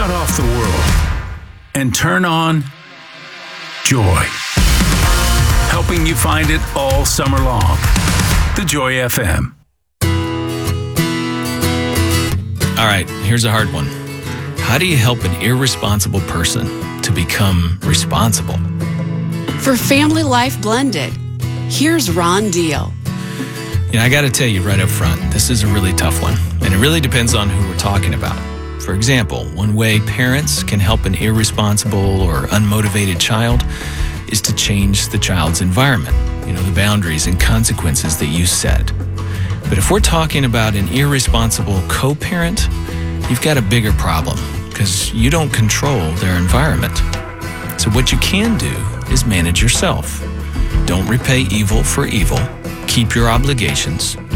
Shut off the world and turn on joy. Helping you find it all summer long. The Joy FM. All right, here's a hard one. How do you help an irresponsible person to become responsible? For Family Life Blended, here's Ron Deal. I got to tell you right up front, this is a really tough one, and it really depends on who we're talking about. For example, one way parents can help an irresponsible or unmotivated child is to change the child's environment, the boundaries and consequences that you set. But if we're talking about an irresponsible co-parent, you've got a bigger problem because you don't control their environment. So what you can do is manage yourself. Don't repay evil for evil. Keep your obligations